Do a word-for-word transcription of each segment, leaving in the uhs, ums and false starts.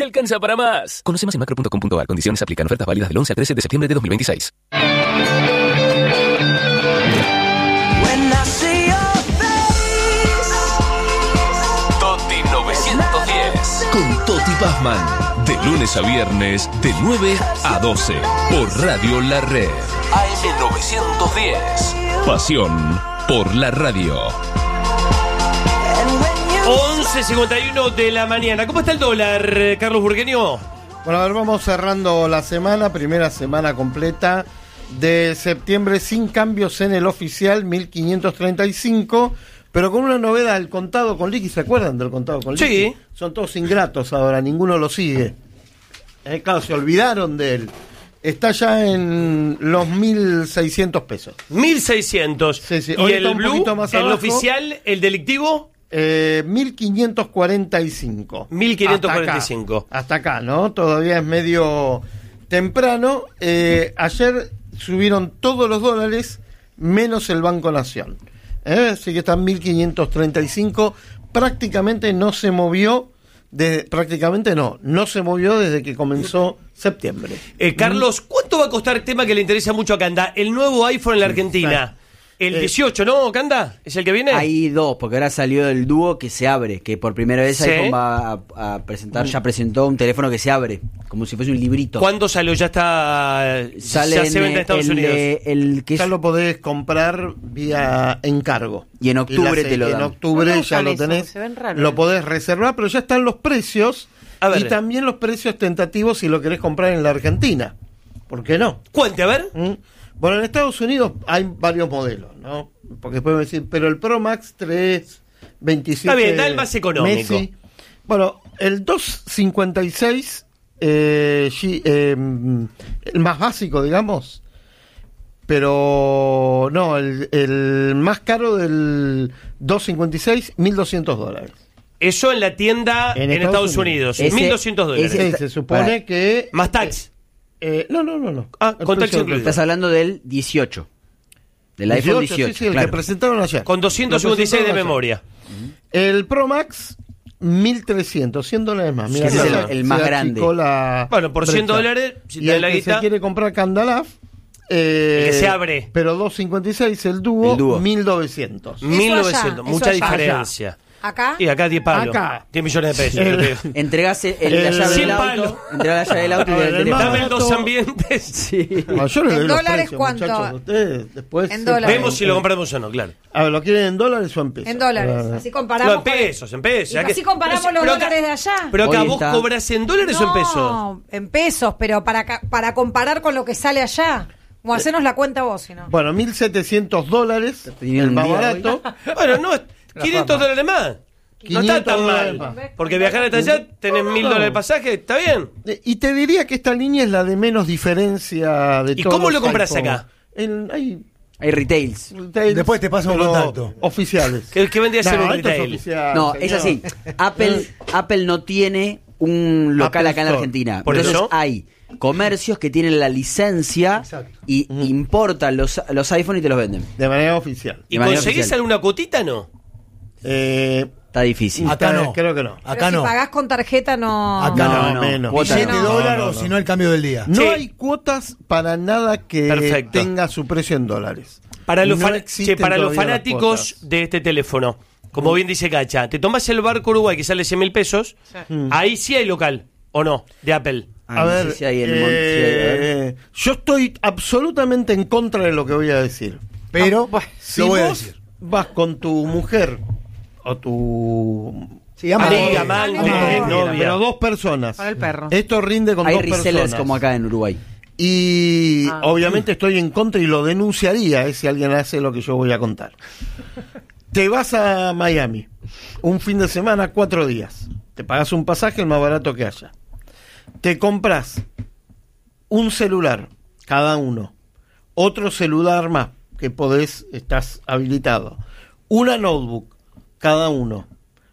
te alcanza para más. Conoce más en macro punto com punto a r. Condiciones aplican. Ofertas válidas del once al trece de septiembre de dos mil veintiséis. Toti novecientos diez. Con Toti Pazman. De lunes a viernes, de nueve a doce. Por Radio La Red. A M novecientos diez. Pasión por la radio. once cincuenta y uno de la mañana. ¿Cómo está el dólar, Carlos Burgueño? Bueno, a ver, vamos cerrando la semana, primera semana completa de septiembre sin cambios en el oficial, mil quinientos treinta y cinco, pero con una novedad, el contado con liqui. ¿Se acuerdan del contado con liqui? Sí. Son todos ingratos ahora, ninguno lo sigue. Eh, claro, se olvidaron de él. Está ya en los mil seiscientos pesos. mil seiscientos. Sí, sí. ¿Y Hoy el está un blue, poquito más el abajo. oficial, el delictivo? Eh, mil quinientos cuarenta y cinco. mil quinientos cuarenta y cinco. Hasta acá, hasta acá, ¿no? Todavía es medio temprano. Eh, ayer subieron todos los dólares menos el Banco Nación. ¿Eh? Así que está en mil quinientos treinta y cinco. Prácticamente no se movió. De, prácticamente no, no se movió desde que comenzó septiembre. Eh, Carlos, ¿cuánto va a costar el tema que le interesa mucho a Canda? El nuevo iPhone en la Argentina. El dieciocho, ¿no, Canda? ¿Es el que viene? Hay dos, porque ahora salió el dúo que se abre, que por primera vez ¿Sí? iPhone va a, a presentar, ya presentó un teléfono que se abre, como si fuese un librito. ¿Cuándo salió? Ya está. Sale ya se en vende en Estados el, Unidos. eh, el que Ya es- lo podés comprar vía encargo. Y en octubre la- te lo dan. En octubre No me ya gustan lo eso, tenés. se ven raros. Lo podés reservar, pero ya están los precios. A ver. Y también los precios tentativos si lo querés comprar en la Argentina. ¿Por qué no? Cuente, a ver. ¿Mm? Bueno, en Estados Unidos hay varios modelos, ¿no? Porque después me decir, pero el Pro Max tres veintisiete. Está bien, da el más económico. Messi. Bueno, el doscientos cincuenta y seis, eh, G- eh, el más básico, digamos. Pero no, el, el más caro del doscientos cincuenta y seis, mil doscientos dólares. Eso en la tienda en, En Estados, Estados Unidos. Unidos. mil doscientos Ese- dólares. ese- Sí, se supone para- que... Más tax. eh, no, no, no, no. Ah, El con tax precio del incluido. Estás hablando del dieciocho, del iPhone dieciocho, dieciocho, sí, sí, el claro. que presentaron ayer. Con doscientos cincuenta y seis de Lo presentaron memoria. ayer. El Pro Max, mil trescientos, cien dólares más. Mira, Ese es se- el- el se más achicó grande. la Bueno, por cien brecha. dólares, si Y te da el la que guita. se quiere comprar Candalaf, eh, El que se abre. pero doscientos cincuenta y seis, el dúo, El dúo. mil novecientos. mil novecientos. allá, Mucha eso allá. diferencia. ¿Acá? Y acá diez palos. Acá. diez millones de pesos. El- yo te digo. Entregás el, el- la El- llave cien del palos. auto, entregás la llave del auto y A ver, el el teléfono. más Dame barato. dos ambientes. Sí. Bueno, yo les ¿En doy los dólares precios, cuánto? muchachos. Ustedes después En se- dólares. Vemos si lo compramos o no, claro. A ver, ¿lo quieren en dólares o en pesos? En dólares. A ver. Así No, comparamos. en pesos, en pesos. Y Ya que- así comparamos pero- los pero acá- dólares de allá. Pero acá Hoy vos está- cobras en dólares o en pesos. No, en pesos, pero para, ca- para comparar con lo que sale allá. Como hacernos la cuenta vos, si no. Bueno, mil setecientos dólares, teniendo el un más día barato. Bueno, no, quinientos dólares más. No está quinientos tan dólares mal. más. Porque viajar hasta allá tenés mil no. dólares de pasaje, está bien. Eh, Y te diría que esta línea es la de menos diferencia de ¿Y todos cómo lo los compras iPhone. acá? En, hay Hay retails. retails, Después te paso un pero contacto. Oficiales. ¿Qué, qué vendría a ser No, un esto es retail? oficial, No, señor. es así. Apple, Apple no tiene un local Apple acá en la Store. Argentina. Por Entonces eso. hay comercios que tienen la licencia Exacto. y importan los, los iPhone y te los venden. De manera oficial. ¿Y de manera conseguís oficial. alguna cuotita no? Eh, Está difícil. Acá está- no. Creo que no. Pero Acá si no. pagás con tarjeta, no. Acá No, no, no, menos. cuota Billete no. dólar No, no, o no. si no el cambio del día. No Sí. hay cuotas para nada que Perfecto. tenga su precio en dólares. Para los, No fan- existen che, para los todavía las fanáticos cuotas. de este teléfono, como bien dice Cacha, te tomás el barco Uruguay que sale cien mil pesos, ahí sí hay local, ¿o no? De Apple. Ah, A no ver, sé si hay en Mon- si hay, a ver. eh, yo estoy absolutamente en contra de lo que voy a decir. Pero Si lo voy a vos decir. vas con tu mujer o tu Sí, amante. Amiga, amante, Amante. no, novia. pero dos personas. Para el perro. Esto rinde con Hay dos resellers personas. como acá en Uruguay. Y Ah. obviamente estoy en contra y lo denunciaría eh, si alguien hace lo que yo voy a contar. Te vas a Miami, un fin de semana, cuatro días. Te pagas un pasaje el más barato que haya. Te compras un celular, cada uno. Otro celular más, que podés, estás habilitado. Una notebook, cada uno.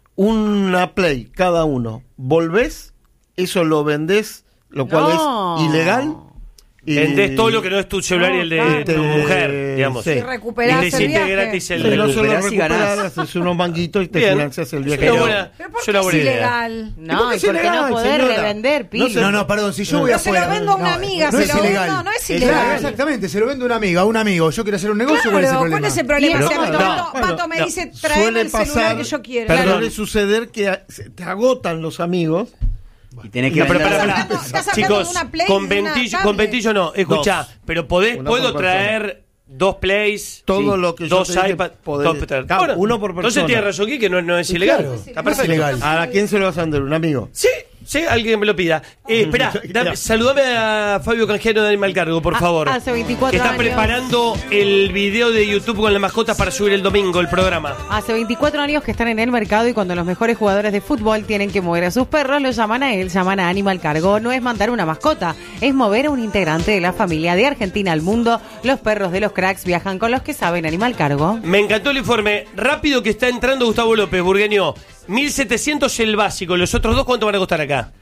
Una Play, cada uno. Volvés, eso lo vendés, lo cual No. es ilegal. Y- Vendés todo lo que no es tu celular y el de No, tu claro. mujer, digamos. Sí. Y recuperás Y le el hiciste viaje. gratis el Sí, no solo recuperás y recuperar, ganás. haces unos manguitos y te Bien. financias el viaje. Es una Pero- buena- ¿Pero por es qué una es buena idea. ilegal? No, ¿Por qué y es por qué no ilegal, poder señora? revender, No Pili. se- No, no, perdón, si yo No, voy no se afuera. lo vendo a una no, amiga, no se es lo ilegal. vendo, no es Exacto, ilegal. Exactamente, se lo vendo a una amiga, a un amigo. Yo quiero hacer un negocio, ¿cuál es el Claro, problema? ¿cuál es el problema? Pero Si ¿cómo? Pato, No, Pato bueno, me no. dice, tráeme Suele el celular pasar, que yo quiero. Perdón. suele suceder que a- se- te agotan los amigos. Y tenés que No, pero vender- para, para. Estás hablando- estás hablando Chicos, de una Play con y de una ventillo, tablet. con ventillo no, escuchá, Dos. pero podés, Una puedo por persona. traer dos plays, Todo sí, lo que yo dos te dije, iPads, podés- dos Peter. Claro, Bueno, uno por entonces persona. tiene razón aquí que no, no es ilegal. Claro, Está no es perfecto. ilegal. ¿A quién se lo vas a vender? ¿Un amigo? Sí, sí, alguien me lo pida. Eh, espera, Ya. saludame a Fabio Canjero de Animal Cargo, por Ah, favor. hace veinticuatro que está años. preparando el video de YouTube con las mascotas para subir el domingo, el programa. Hace veinticuatro años que están en el mercado y cuando los mejores jugadores de fútbol tienen que mover a sus perros, los llaman a él, llaman a Animal Cargo. No es mandar una mascota, es mover a un integrante de la familia de Argentina al mundo. Los perros de los cracks viajan con los que saben Animal Cargo. Me encantó el informe. Rápido que está entrando Gustavo López, burgueño. mil setecientos el básico. ¿Los otros dos cuánto van a costar acá?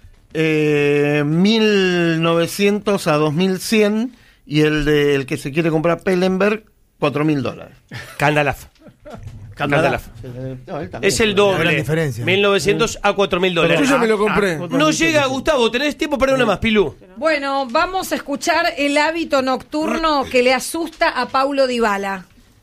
Eh, mil novecientos a dos mil cien y el de el que se quiere comprar Pellenberg, cuatro mil dólares. Candalaf. Candalaf. No, él también. Es el La gran doble. diferencia. mil novecientos a cuatro mil dólares. Yo ya me lo compré. Ah, No llega, Gustavo. ¿Tenés tiempo para una más, Pilú? Bueno, vamos a escuchar el hábito nocturno que le asusta a Paulo Dybala.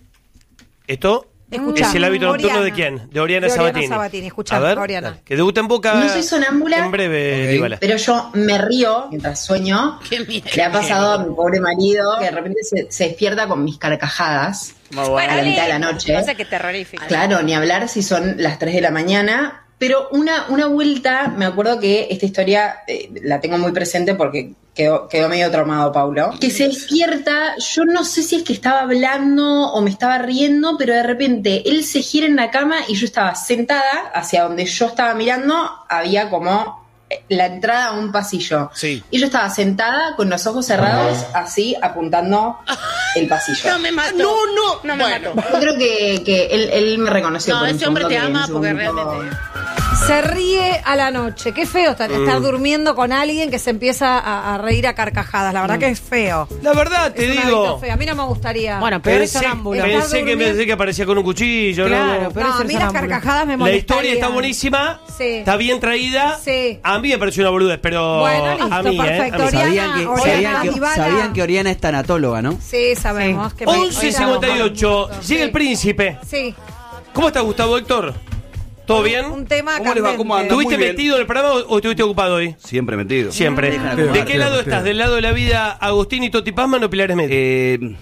¿Esto? Escuchá. ¿Es el hábito nocturno Oriana. de quién? De Oriana De Oriana Sabatini. Sabatini, escuchá, A ver, Oriana. dale, que debuta en Boca. No soy sonámbula. En breve, Dybala. Pero yo me río mientras sueño. Le ha pasado a mi pobre marido que de repente se, se despierta con mis carcajadas a la mitad de la noche. O sea, que terrorífico. Claro, ni hablar si son las tres de la mañana. Pero una, una vuelta, me acuerdo que esta historia eh, la tengo muy presente porque quedó, quedó medio traumado Paulo. Que se despierta, yo no sé si es que estaba hablando o me estaba riendo, pero de repente él se gira en la cama y yo estaba sentada hacia donde yo estaba mirando, había como la entrada a un pasillo. Sí. Y yo estaba sentada con los ojos cerrados, así apuntando el pasillo. No me mató. No, no. No me mató. Yo creo que, que él, él me reconoció. No, por un ese hombre segundo te que en ama ese porque momento- realmente... Se ríe a la noche. Qué feo estar, estar durmiendo con alguien que se empieza a, a reír a carcajadas. La verdad que es feo. La verdad, te Es un digo. hábito feo. A mí no me gustaría. Bueno, peor es Pensé, sonámbulo. Estar pensé que, durmiendo. pensé que aparecía con un cuchillo. Claro, ¿no? pero no, es a el mí las sonámbulo. carcajadas me La molestarían. historia está buenísima, Sí. está bien traída. Sí. A mí me pareció una boludez, pero Bueno, listo, a mí, perfecto. ¿eh? A mí. Oriana, Sabían que, Oriana sabían, que, Dybala. sabían que Oriana es tanatóloga, ¿no? Sí, sabemos. Que me- once cincuenta y ocho, Sí. llega el príncipe. Sí. ¿Cómo está Gustavo, Héctor? ¿Todo bien? Un tema ¿Cómo les va? candente. ¿Cómo andan? ¿Estuviste Muy bien. metido en el programa o estuviste ocupado hoy? Siempre metido. Siempre. Déjala ¿De ocupar, qué lado claro, estás? claro. ¿Del lado de la vida Agustín y Toti Pazman o Pilares Medio? Eh,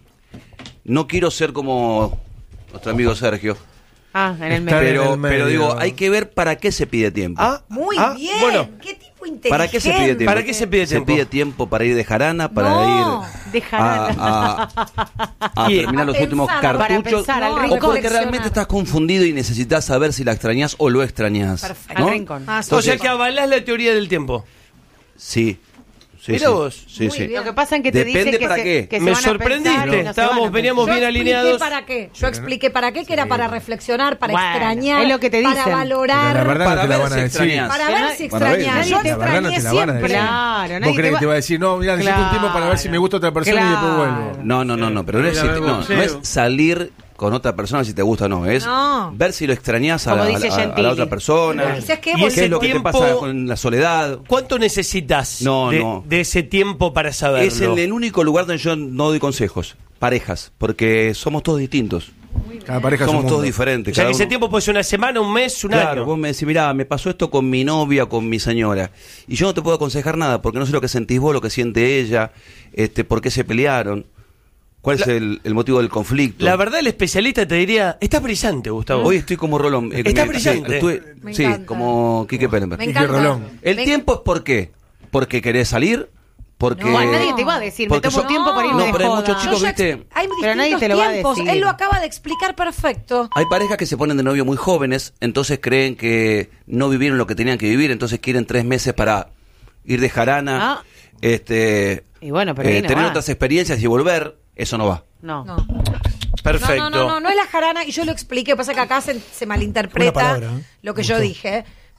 no quiero ser como nuestro amigo Sergio, Ah, en el Está medio. bien. en pero, el medio. pero digo, hay que ver para qué se pide tiempo. Ah, Muy ah, bien. Bueno, Qué tipo inteligente. ¿Para qué se pide tiempo? ¿Para qué se pide tiempo? Se pide tiempo para ir de jarana, para No, ir de jarana. a, a- a Y- terminar a los pensar, últimos para cartuchos. pensar, al No, o rincón. porque reflexionar. realmente estás confundido y necesitas saber si la extrañas o lo extrañas. Perfecto. ¿no? Al rincón. Ah, o sea sí. que avalás la teoría del tiempo. Sí. sí Mirá sí. vos. Sí, Muy sí. bien. Lo que pasa es que te Depende dice que para se, qué. que se Me van a sorprendiste. pensar y no se van a Estábamos, pensar. veníamos Yo bien expliqué alineados. para qué. Yo expliqué para qué, que era para reflexionar, para Bueno, extrañar, es lo que te para dicen. Pero valorar, la verdad Para no te la ver van a si decir. extrañas. para Que ver no- si Para ver, extrañas. nadie Yo te- te la verdad no extrañé te la van a siempre. decir. Claro, nadie ¿Vos crees te va- que te va a decir, no, mira, necesito un tiempo para ver si me gusta otra persona y después Claro. vuelvo? No, no, no, no, pero no es, Mira, si- me no, boxeo. no es salir con otra persona si te gusta o no, es No. ver si lo extrañas a, Como la, dice a- a la Gentili. otra persona. Pero quizás que Y vos- ese ¿Qué es lo que tiempo- te pasa con la soledad? ¿Cuánto necesitas No, de, no. de ese tiempo para saberlo? Es el, el único lugar donde yo no doy consejos, parejas, porque somos todos distintos. Cada pareja es un Somos todos mundo. diferentes. O sea, cada que ese uno- tiempo puede ser una semana, un mes, un Claro, año. vos me decís, mirá, me pasó esto con mi novia, con mi señora. Y yo no te puedo aconsejar nada, porque no sé lo que sentís vos, lo que siente ella, este, por qué se pelearon, cuál es La- el, el motivo del conflicto. La verdad, el especialista te diría, está brillante, Gustavo. Hoy estoy como Rolón. eh, Está me- brillante. sí, estuve- Me sí, encanta. como Quique Perenberg. Me Quique encanta. Rolón. El Me- tiempo es por qué. Porque querés salir, porque... No, nadie te va a decir, me porque tomo yo- tiempo para irme No, de pero hay joda. muchos chicos, Yo ya viste... ex- Hay Pero nadie distintos te lo va a tiempos. decir. Él lo acaba de explicar perfecto. Hay parejas que se ponen de novio muy jóvenes, entonces creen que no vivieron lo que tenían que vivir, entonces quieren tres meses para ir de jarana, Ah. este, Y bueno, pero eh, ahí no tener va. otras experiencias y volver. Eso no va. No. No. Perfecto. No, no, no, no, no es la jarana, y yo lo expliqué, pasa que acá se, se malinterpreta Una palabra, ¿eh? lo que yo dije.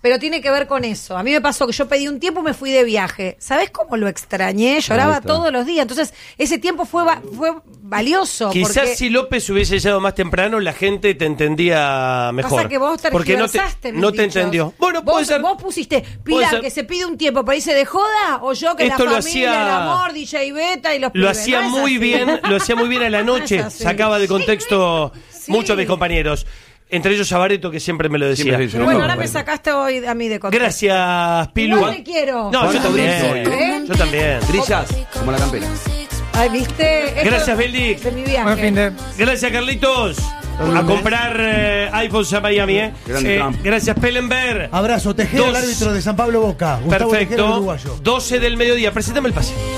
pero tiene que ver con eso. A mí me pasó que yo pedí un tiempo, me fui de viaje. ¿Sabés cómo lo extrañé? Lloraba todos los días. Entonces, ese tiempo fue, va- fue valioso. Quizás porque si López hubiese llegado más temprano, la gente te entendía mejor. pasa que vos porque no te, tergiversaste mis no te dichos. entendió. Bueno, puede vos, ser. vos pusiste, Puede Pilar, ser. que se pide un tiempo para irse de joda, o yo que Esto la lo familia, hacía- el amor, D J Beta y los Lo pibes. hacía No es muy así. bien, lo hacía muy bien a la noche, No es así. sacaba de contexto Sí. muchos de mis compañeros, entre ellos Sabareto, que siempre me lo decía. Siempre soy Pero bueno, No, ahora bueno. me sacaste hoy a mí de contexto. Gracias, Pilu. Igual te quiero. No, yo ¿Cuánto también. brillo, ¿eh? Yo también. Brillas como la campera. Ay, ¿viste? Esto Gracias, Beldi. De mi viaje. Buen fin de. Gracias, Carlitos. A comprar eh, iPhones a Miami, ¿eh? Grande Eh, Trump. gracias, Pellenberg. Abrazo, Tejera, Dos. el árbitro de San Pablo Boca. Gustavo Tejera, el Perfecto. uruguayo. doce del mediodía. Presentame el pase.